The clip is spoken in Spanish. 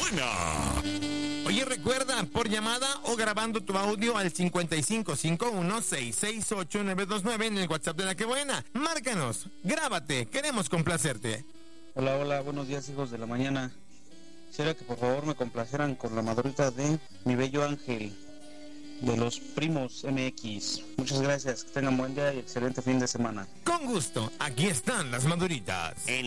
buena. Oye, recuerda, por llamada o grabando tu audio al 5551-668-929 en el WhatsApp de La Que Buena. Márcanos, grábate, queremos complacerte. Hola, buenos días, hijos de la mañana. Quisiera que por favor me complacieran con la madurita de Mi Bello Ángel, de los Primos MX. Muchas gracias, que tengan buen día y excelente fin de semana. Con gusto, aquí están las maduritas.